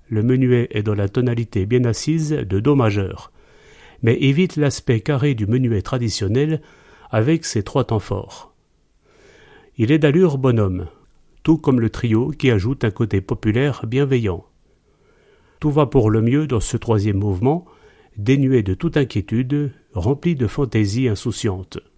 le menuet est dans la tonalité bien assise de Do majeur, mais évite l'aspect carré du menuet traditionnel avec ses 3 temps forts. Il est d'allure bonhomme, tout comme le trio qui ajoute un côté populaire bienveillant. Tout va pour le mieux dans ce 3e mouvement, dénué de toute inquiétude, rempli de fantaisie insouciante.